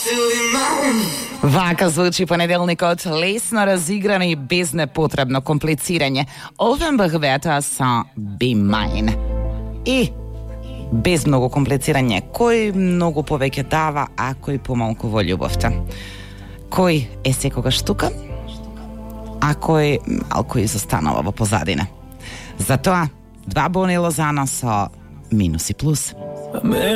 Вака звучи понеделникот, лесно разиграно и без непотребно комплицирање. Offenbach вета са Be Mine. И без многу комплицирање, кој многу повеќе дава, а кој помалку во љубовта. Кој е секогаш тука, а кој малку изостанува во позадина. Затоа, 2 бони Лозано со минус и плюс.